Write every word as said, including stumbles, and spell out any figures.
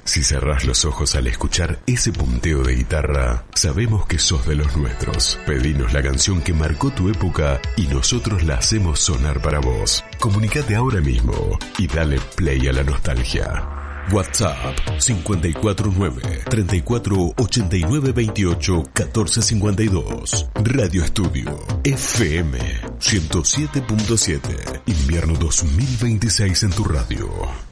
Si cerrás los ojos al escuchar ese punteo de guitarra, sabemos que sos de los nuestros. Pedinos la canción que marcó tu época y nosotros la hacemos sonar para vos. Comunicate ahora mismo y dale play a la nostalgia. WhatsApp cinco cuatro nueve, tres cuatro ocho nueve dos ocho, uno cuatro cinco dos. Radio Estudio F M ciento siete punto siete. Invierno dos mil veintiséis en tu radio.